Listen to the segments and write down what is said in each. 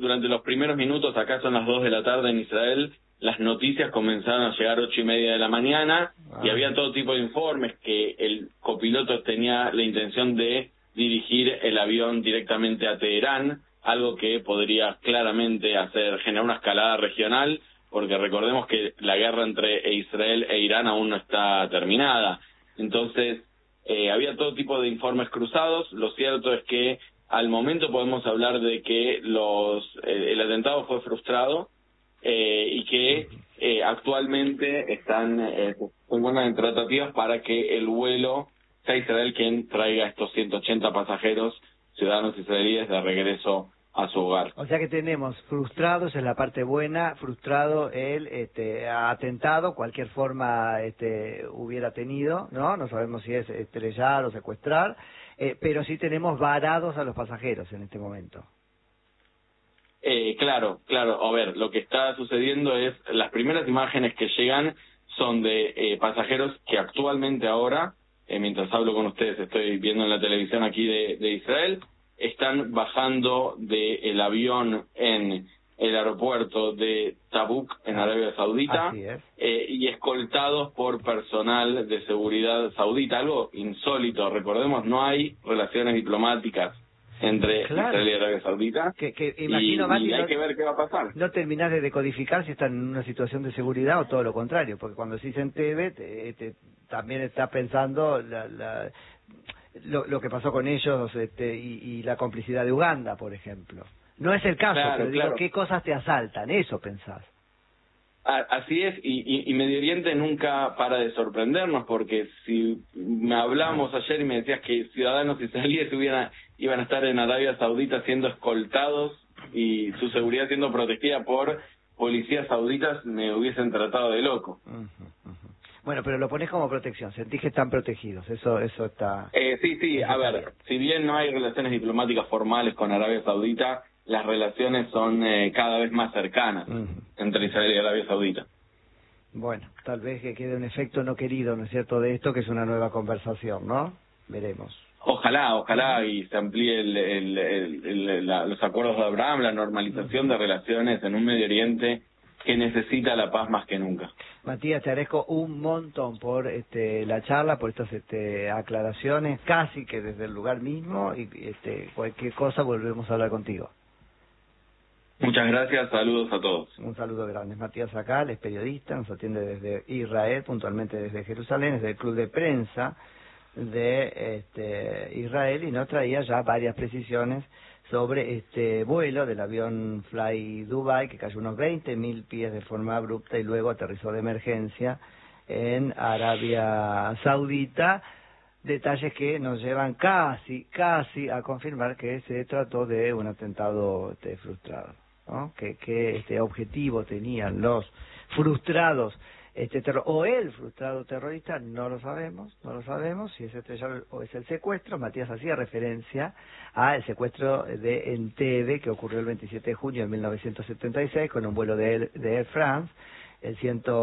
durante los primeros minutos, acá son las 2 de la tarde en Israel, las noticias comenzaron a llegar 8:30 de la mañana y había todo tipo de informes que el copiloto tenía la intención de dirigir el avión directamente a Teherán, algo que podría claramente generar una escalada regional, porque recordemos que la guerra entre Israel e Irán aún no está terminada. Entonces, había todo tipo de informes cruzados. Lo cierto es que al momento podemos hablar de que el atentado fue frustrado y que actualmente están en tratativas para que el vuelo sea Israel quien traiga estos 180 pasajeros ciudadanos israelíes de regreso a su hogar. O sea que tenemos frustrados en la parte buena, frustrado el atentado, cualquier forma hubiera tenido, ¿no? No sabemos si es estrellar o secuestrar, pero sí tenemos varados a los pasajeros en este momento. Claro. A ver, lo que está sucediendo es, las primeras imágenes que llegan son de pasajeros que actualmente ahora, mientras hablo con ustedes, estoy viendo en la televisión aquí de Israel, están bajando del avión en el aeropuerto de Tabuk, en Arabia Saudita, y escoltados por personal de seguridad saudita, algo insólito. Recordemos, no hay relaciones diplomáticas entre Israel y Arabia Saudita, imagino, Mati, y hay que ver qué va a pasar. No terminás de decodificar si están en una situación de seguridad o todo lo contrario, porque cuando se dice Entebbe, también está pensando lo que pasó con ellos y la complicidad de Uganda, por ejemplo. No es el caso, pero digo, ¿qué cosas te asaltan? Eso pensás. Así es, y Medio Oriente nunca para de sorprendernos, porque si me hablamos ayer y me decías que ciudadanos israelíes iban a estar en Arabia Saudita siendo escoltados y su seguridad siendo protegida por policías sauditas, me hubiesen tratado de loco. Bueno, pero lo pones como protección, sentís que están protegidos, eso está... Sí, a ver, si bien no hay relaciones diplomáticas formales con Arabia Saudita, las relaciones son cada vez más cercanas entre Israel y Arabia Saudita. Bueno, tal vez que quede un efecto no querido, ¿no es cierto?, de esto, que es una nueva conversación, ¿no? Veremos. Ojalá y se amplíe los acuerdos de Abraham, la normalización de relaciones en un Medio Oriente que necesita la paz más que nunca. Matías, te agradezco un montón por la charla, por estas aclaraciones, casi que desde el lugar mismo, y cualquier cosa volvemos a hablar contigo. Muchas gracias, saludos a todos. Un saludo grande. Matías Sacal es periodista, nos atiende desde Israel, puntualmente desde Jerusalén, es del Club de Prensa de Israel, y nos traía ya varias precisiones sobre este vuelo del avión Fly Dubai, que cayó unos 20.000 pies de forma abrupta y luego aterrizó de emergencia en Arabia Saudita. Detalles que nos llevan casi a confirmar que se trató de un atentado frustrado, ¿no? Que objetivo tenían los frustrados o el frustrado terrorista, no lo sabemos si es estrellar o es el secuestro. Matías hacía referencia al secuestro de Entebbe, que ocurrió el 27 de junio de 1976 con un vuelo de Air France, el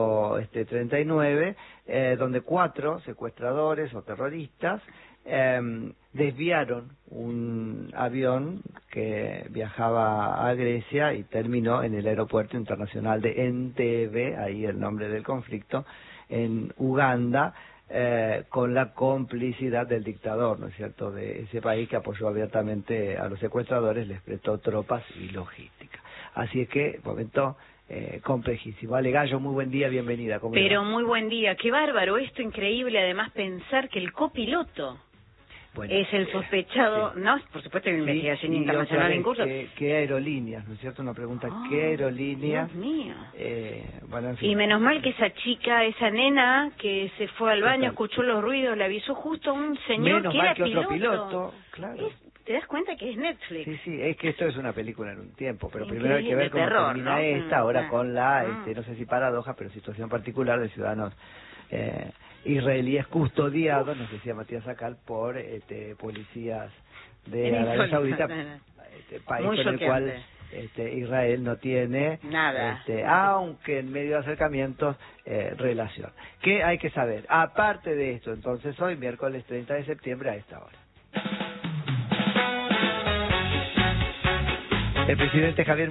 139, donde 4 secuestradores o terroristas desviaron un avión que viajaba a Grecia y terminó en el aeropuerto internacional de Entebbe, ahí el nombre del conflicto, en Uganda, con la complicidad del dictador, ¿no es cierto?, de ese país, que apoyó abiertamente a los secuestradores, les prestó tropas y logística. Así es que, momento complejísimo. Ale Gallo, muy buen día, bienvenida. Pero muy buen día, qué bárbaro, esto increíble, además pensar que el copiloto es el sospechado, ¿no? Por supuesto, hay una investigación internacional en curso. ¿Qué aerolíneas, no es cierto? Una pregunta, ¿qué aerolíneas? Dios mío. Bueno, en fin. Y menos mal que esa chica, esa nena que se fue al baño, escuchó los ruidos, le avisó justo a un señor menos que mal era que otro piloto, claro. ¿Te das cuenta que es Netflix? Sí, es que esto es una película en un tiempo, pero Increíble, primero hay que ver cómo termina, ¿no? Ahora con la, no sé si paradoja, pero situación particular de ciudadanos israelíes custodiados, nos decía Matías Sacal, por policías de Arabia Saudita, país con el cual Israel no tiene nada, aunque en medio de acercamientos, relación. ¿Qué hay que saber? Aparte de esto, entonces, hoy, miércoles 30 de septiembre, a esta hora, el presidente Javier